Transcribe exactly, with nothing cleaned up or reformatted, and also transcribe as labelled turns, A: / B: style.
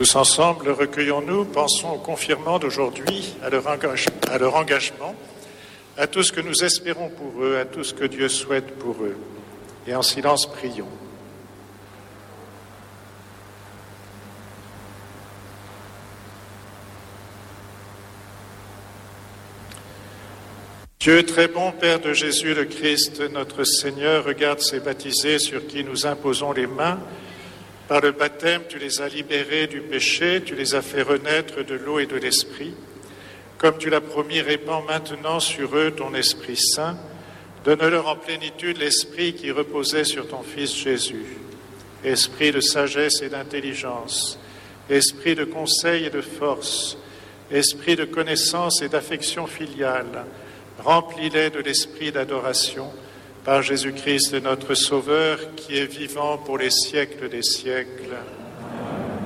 A: Tous ensemble, recueillons-nous, pensons aux confirmants d'aujourd'hui, à leur, engage, à leur engagement, à tout ce que nous espérons pour eux, à tout ce que Dieu souhaite pour eux. Et en silence, prions. Dieu très bon, Père de Jésus le Christ, notre Seigneur, regarde ces baptisés sur qui nous imposons les mains. Par le baptême, tu les as libérés du péché, tu les as fait renaître de l'eau et de l'Esprit. Comme tu l'as promis, répands maintenant sur eux ton Esprit Saint. Donne-leur en plénitude l'Esprit qui reposait sur ton Fils Jésus. Esprit de sagesse et d'intelligence, Esprit de conseil et de force, Esprit de connaissance et d'affection filiale, remplis-les de l'Esprit d'adoration, par Jésus-Christ notre Sauveur, qui est vivant pour les siècles des siècles.